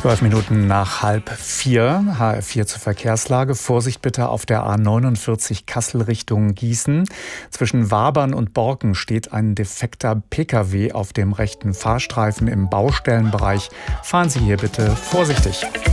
12 Minuten nach 3:30, HR4 zur Verkehrslage. Vorsicht bitte auf der A49 Kassel Richtung Gießen. Zwischen Wabern und Borken steht ein defekter Pkw auf dem rechten Fahrstreifen im Baustellenbereich. Fahren Sie hier bitte vorsichtig.